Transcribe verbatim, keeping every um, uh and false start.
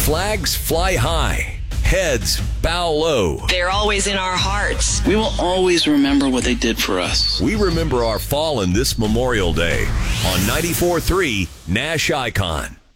Flags fly high, heads bow low. They're always in our hearts. We will always remember what they did for us. We remember our fallen this Memorial Day on ninety-four point three Nash Icon.